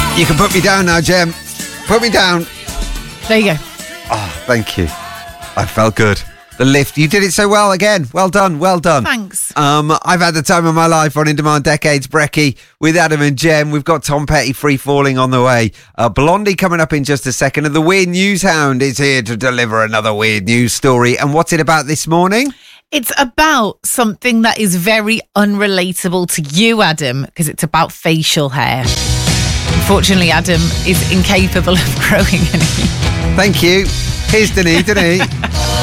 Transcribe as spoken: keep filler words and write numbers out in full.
You can put me down now, Jem. Put me down. There you go. Oh, thank you. I felt good. The lift. You did it so well again. Well done. Well done. Thanks. Um, I've had the time of my life on In Demand Decades Brekkie with Adam and Jem. We've got Tom Petty Free Falling on the way. Uh, Blondie coming up in just a second. And the Weird News Hound is here to deliver another weird news story. And what's it about this morning? It's about something that is very unrelatable to you, Adam, because it's about facial hair. Unfortunately, Adam is incapable of growing any. Thank you. Here's Denise, Denise.